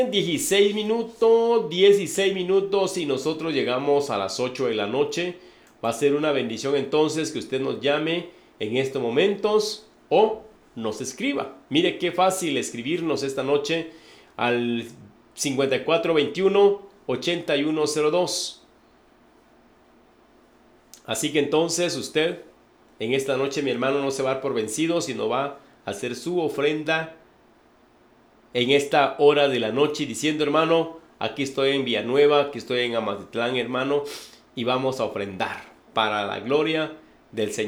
16 minutos y nosotros llegamos a las 8 de la noche. Va a ser una bendición entonces que usted nos llame en estos momentos o nos escriba. Mire qué fácil escribirnos esta noche al 5421-8102. Así que entonces usted en esta noche, mi hermano, no se va a dar por vencido, sino va a hacer su ofrenda en esta hora de la noche diciendo: hermano, aquí estoy en Villanueva, aquí estoy en Amatitlán, hermano, y vamos a ofrendar para la gloria del Señor.